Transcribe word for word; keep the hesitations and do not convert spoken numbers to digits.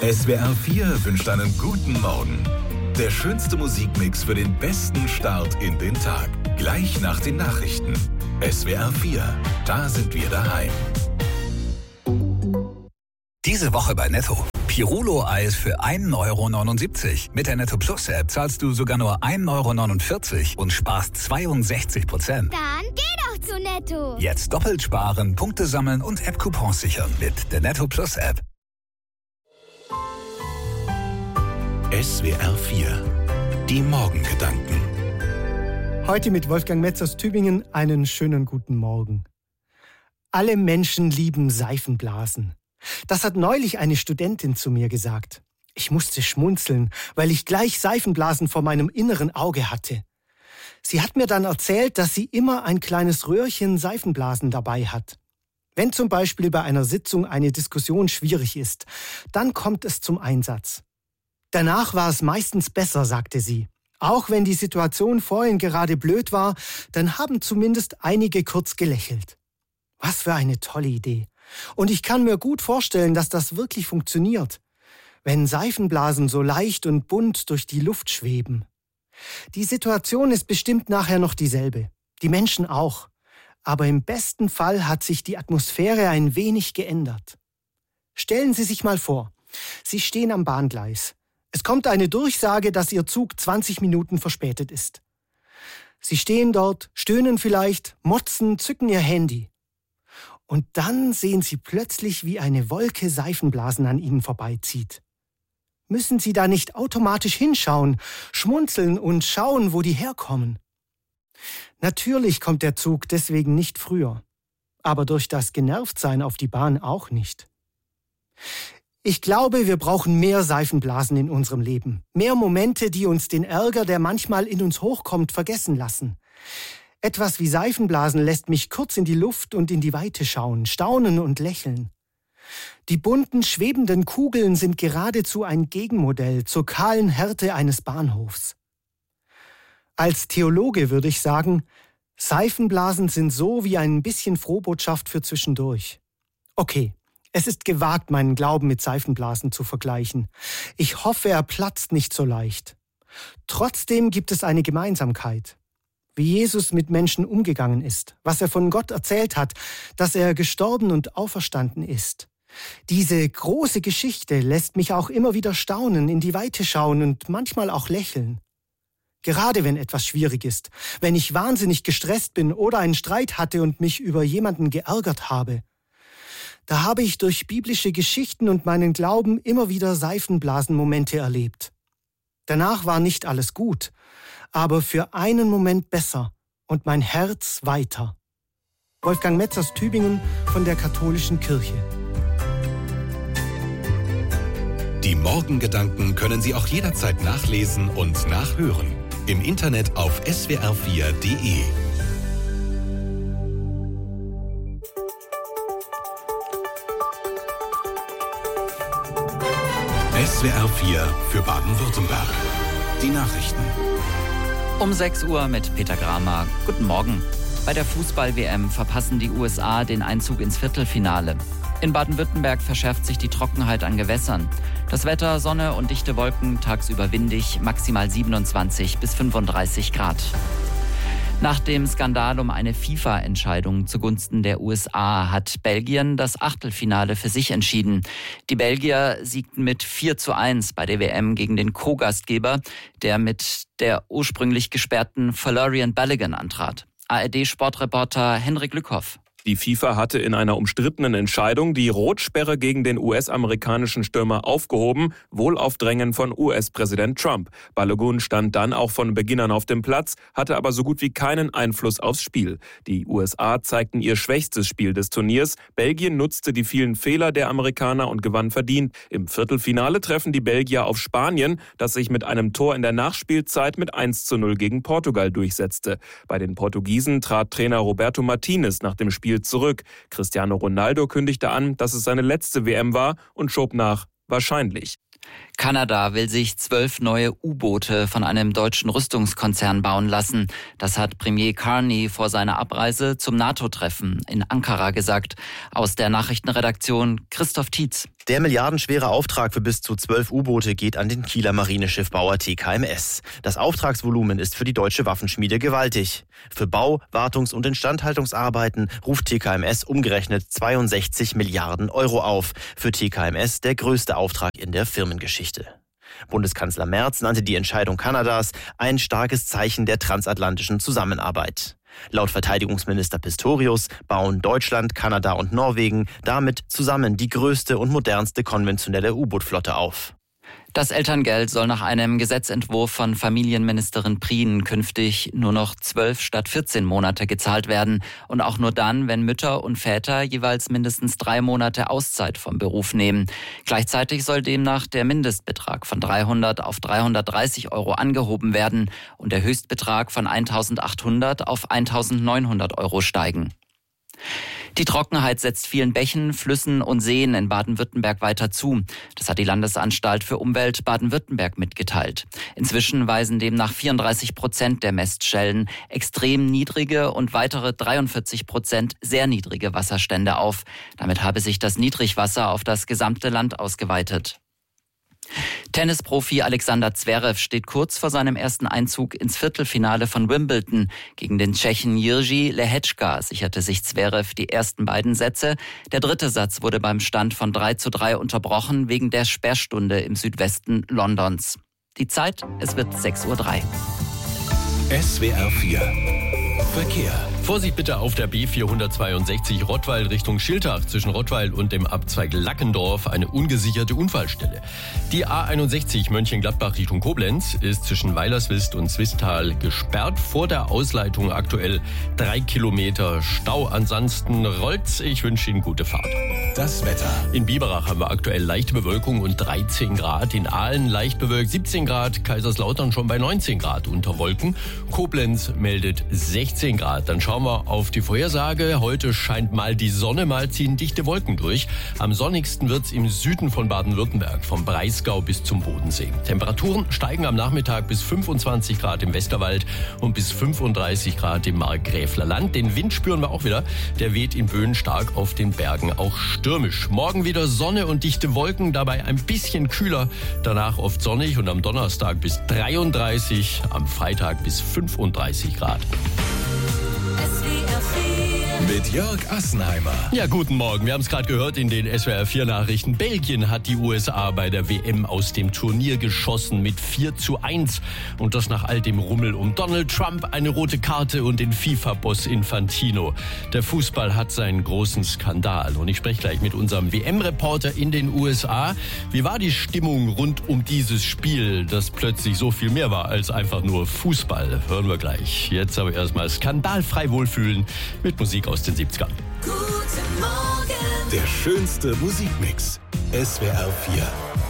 S W R vier wünscht einen guten Morgen. Der schönste Musikmix für den besten Start in den Tag. Gleich nach den Nachrichten. S W R vier, da sind wir daheim. Diese Woche bei Netto. Pirulo-Eis für ein Euro neunundsiebzig. Mit der Netto Plus App zahlst du sogar nur ein Euro neunundvierzig und sparst zweiundsechzig Prozent. Dann geh doch zu Netto. Jetzt doppelt sparen, Punkte sammeln und App-Coupons sichern mit der Netto Plus App. S W R vier, die Morgengedanken. Heute mit Wolfgang Metz aus Tübingen einen schönen guten Morgen. Alle Menschen lieben Seifenblasen. Das hat neulich eine Studentin zu mir gesagt. Ich musste schmunzeln, weil ich gleich Seifenblasen vor meinem inneren Auge hatte. Sie hat mir dann erzählt, dass sie immer ein kleines Röhrchen Seifenblasen dabei hat. Wenn zum Beispiel bei einer Sitzung eine Diskussion schwierig ist, dann kommt es zum Einsatz. Danach war es meistens besser, sagte sie. Auch wenn die Situation vorhin gerade blöd war, dann haben zumindest einige kurz gelächelt. Was für eine tolle Idee. Und ich kann mir gut vorstellen, dass das wirklich funktioniert, wenn Seifenblasen so leicht und bunt durch die Luft schweben. Die Situation ist bestimmt nachher noch dieselbe. Die Menschen auch. Aber im besten Fall hat sich die Atmosphäre ein wenig geändert. Stellen Sie sich mal vor, Sie stehen am Bahngleis. Es kommt eine Durchsage, dass Ihr Zug zwanzig Minuten verspätet ist. Sie stehen dort, stöhnen vielleicht, motzen, zücken Ihr Handy. Und dann sehen Sie plötzlich, wie eine Wolke Seifenblasen an Ihnen vorbeizieht. Müssen Sie da nicht automatisch hinschauen, schmunzeln und schauen, wo die herkommen? Natürlich kommt der Zug deswegen nicht früher, aber durch das Genervtsein auf die Bahn auch nicht. Ich glaube, wir brauchen mehr Seifenblasen in unserem Leben. Mehr Momente, die uns den Ärger, der manchmal in uns hochkommt, vergessen lassen. Etwas wie Seifenblasen lässt mich kurz in die Luft und in die Weite schauen, staunen und lächeln. Die bunten, schwebenden Kugeln sind geradezu ein Gegenmodell zur kahlen Härte eines Bahnhofs. Als Theologe würde ich sagen, Seifenblasen sind so wie ein bisschen Frohbotschaft für zwischendurch. Okay, es ist gewagt, meinen Glauben mit Seifenblasen zu vergleichen. Ich hoffe, er platzt nicht so leicht. Trotzdem gibt es eine Gemeinsamkeit. Wie Jesus mit Menschen umgegangen ist, was er von Gott erzählt hat, dass er gestorben und auferstanden ist. Diese große Geschichte lässt mich auch immer wieder staunen, in die Weite schauen und manchmal auch lächeln. Gerade wenn etwas schwierig ist, wenn ich wahnsinnig gestresst bin oder einen Streit hatte und mich über jemanden geärgert habe, da habe ich durch biblische Geschichten und meinen Glauben immer wieder Seifenblasenmomente erlebt. Danach war nicht alles gut, aber für einen Moment besser und mein Herz weiter. Wolfgang Metz aus Tübingen von der Katholischen Kirche. Die Morgengedanken können Sie auch jederzeit nachlesen und nachhören. Im Internet auf S W R vier Punkt de. S W R vier für Baden-Württemberg. Die Nachrichten. Um sechs Uhr mit Peter Gramer. Guten Morgen. Bei der Fußball-W M verpassen die U S A den Einzug ins Viertelfinale. In Baden-Württemberg verschärft sich die Trockenheit an Gewässern. Das Wetter, Sonne und dichte Wolken, tagsüber windig, maximal siebenundzwanzig bis fünfunddreißig Grad. Nach dem Skandal um eine FIFA-Entscheidung zugunsten der U S A hat Belgien das Achtelfinale für sich entschieden. Die Belgier siegten mit vier zu eins bei der W M gegen den Co-Gastgeber, der mit der ursprünglich gesperrten Folarin Balogun antrat. A R D-Sportreporter Henrik Lückhoff. Die FIFA hatte in einer umstrittenen Entscheidung die Rotsperre gegen den U S-amerikanischen Stürmer aufgehoben, wohl auf Drängen von U S-Präsident Trump. Balogun stand dann auch von Beginn an auf dem Platz, hatte aber so gut wie keinen Einfluss aufs Spiel. Die U S A zeigten ihr schwächstes Spiel des Turniers. Belgien nutzte die vielen Fehler der Amerikaner und gewann verdient. Im Viertelfinale treffen die Belgier auf Spanien, das sich mit einem Tor in der Nachspielzeit mit eins zu null gegen Portugal durchsetzte. Bei den Portugiesen trat Trainer Roberto Martinez nach dem Spiel zurück. Cristiano Ronaldo kündigte an, dass es seine letzte W M war und schob nach wahrscheinlich. Kanada will sich zwölf neue U-Boote von einem deutschen Rüstungskonzern bauen lassen. Das hat Premier Carney vor seiner Abreise zum NATO-Treffen in Ankara gesagt. Aus der Nachrichtenredaktion Christoph Tietz. Der milliardenschwere Auftrag für bis zu zwölf U-Boote geht an den Kieler Marineschiffbauer T K M S. Das Auftragsvolumen ist für die deutsche Waffenschmiede gewaltig. Für Bau-, Wartungs- und Instandhaltungsarbeiten ruft T K M S umgerechnet zweiundsechzig Milliarden Euro auf. Für T K M S der größte Auftrag in der Firmengeschichte. Bundeskanzler Merz nannte die Entscheidung Kanadas ein starkes Zeichen der transatlantischen Zusammenarbeit. Laut Verteidigungsminister Pistorius bauen Deutschland, Kanada und Norwegen damit zusammen die größte und modernste konventionelle U-Boot-Flotte auf. Das Elterngeld soll nach einem Gesetzentwurf von Familienministerin Prien künftig nur noch zwölf statt vierzehn Monate gezahlt werden. Und auch nur dann, wenn Mütter und Väter jeweils mindestens drei Monate Auszeit vom Beruf nehmen. Gleichzeitig soll demnach der Mindestbetrag von dreihundert auf dreihundertdreißig Euro angehoben werden und der Höchstbetrag von eintausendachthundert auf eintausendneunhundert Euro steigen. Die Trockenheit setzt vielen Bächen, Flüssen und Seen in Baden-Württemberg weiter zu. Das hat die Landesanstalt für Umwelt Baden-Württemberg mitgeteilt. Inzwischen weisen demnach vierunddreißig Prozent der Messstellen extrem niedrige und weitere dreiundvierzig Prozent sehr niedrige Wasserstände auf. Damit habe sich das Niedrigwasser auf das gesamte Land ausgeweitet. Tennisprofi Alexander Zverev steht kurz vor seinem ersten Einzug ins Viertelfinale von Wimbledon. Gegen den Tschechen Jiří Lehečka sicherte sich Zverev die ersten beiden Sätze. Der dritte Satz wurde beim Stand von drei zu drei unterbrochen wegen der Sperrstunde im Südwesten Londons. Die Zeit, es wird sechs Uhr drei. S W R vier Verkehr. Vorsicht bitte auf der B vierhundertzweiundsechzig Rottweil Richtung Schiltach. Zwischen Rottweil und dem Abzweig Lackendorf eine ungesicherte Unfallstelle. Die A einundsechzig Mönchengladbach Richtung Koblenz ist zwischen Weilerswist und Zwistal gesperrt. Vor der Ausleitung aktuell drei Kilometer Stau. Ansonsten rollt's. Ich wünsche Ihnen gute Fahrt. Das Wetter. In Biberach haben wir aktuell leichte Bewölkung und dreizehn Grad. In Aalen leicht bewölkt siebzehn Grad. Kaiserslautern schon bei neunzehn Grad unter Wolken. Koblenz meldet sechzehn Grad. Dann schauen wir auf die Vorhersage. Heute scheint mal die Sonne, mal ziehen dichte Wolken durch. Am sonnigsten wird's im Süden von Baden-Württemberg, vom Breisgau bis zum Bodensee. Temperaturen steigen am Nachmittag bis fünfundzwanzig Grad im Westerwald und bis fünfunddreißig Grad im Markgräfler Land. Den Wind spüren wir auch wieder. Der weht in Böen stark, auf den Bergen auch stürmisch. Morgen wieder Sonne und dichte Wolken, dabei ein bisschen kühler. Danach oft sonnig und am Donnerstag bis dreiunddreißig, am Freitag bis fünfunddreißig Grad. Mit Jörg Assenheimer. Ja, guten Morgen. Wir haben es gerade gehört in den S W R vier Nachrichten. Belgien hat die U S A bei der W M aus dem Turnier geschossen mit vier zu eins. Und das nach all dem Rummel um Donald Trump, eine rote Karte und den FIFA-Boss Infantino. Der Fußball hat seinen großen Skandal. Und ich spreche gleich mit unserem W M-Reporter in den U S A. Wie war die Stimmung rund um dieses Spiel, das plötzlich so viel mehr war als einfach nur Fußball? Hören wir gleich. Jetzt aber erstmal skandalfrei wohlfühlen mit Musik aus den siebzigern. Guten Morgen. Der schönste Musikmix. S W R vier.